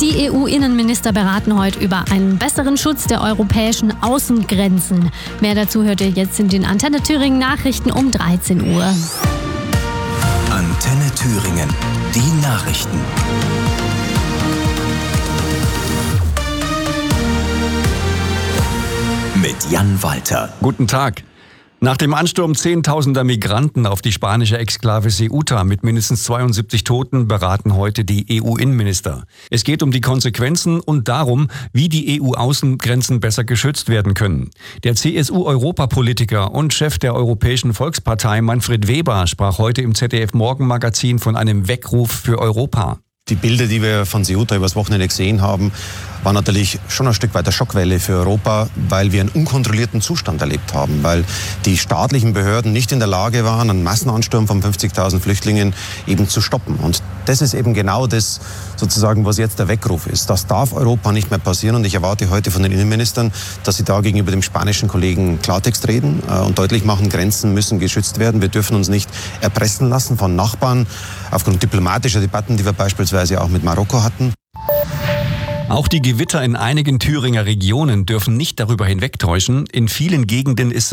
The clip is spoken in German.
Die EU-Innenminister beraten heute über einen besseren Schutz der europäischen Außengrenzen. Mehr dazu hört ihr jetzt in den Antenne Thüringen Nachrichten um 13 Uhr. Antenne Thüringen, die Nachrichten. Mit Jan Walter. Guten Tag. Nach dem Ansturm zehntausender Migranten auf die spanische Exklave Ceuta mit mindestens 72 Toten beraten heute die EU-Innenminister. Es geht um die Konsequenzen und darum, wie die EU-Außengrenzen besser geschützt werden können. Der CSU-Europapolitiker und Chef der Europäischen Volkspartei Manfred Weber sprach heute im ZDF-Morgenmagazin von einem Weckruf für Europa. Die Bilder, die wir von Ceuta übers Wochenende gesehen haben, war natürlich schon ein Stück weit eine Schockwelle für Europa, weil wir einen unkontrollierten Zustand erlebt haben, weil die staatlichen Behörden nicht in der Lage waren, einen Massenansturm von 50.000 Flüchtlingen eben zu stoppen. Und das ist eben genau das, sozusagen, was jetzt der Weckruf ist. Das darf Europa nicht mehr passieren und ich erwarte heute von den Innenministern, dass sie da gegenüber dem spanischen Kollegen Klartext reden und deutlich machen, Grenzen müssen geschützt werden. Wir dürfen uns nicht erpressen lassen von Nachbarn aufgrund diplomatischer Debatten, die wir beispielsweise auch mit Marokko hatten. Auch die Gewitter in einigen Thüringer Regionen dürfen nicht darüber hinwegtäuschen. In vielen Gegenden ist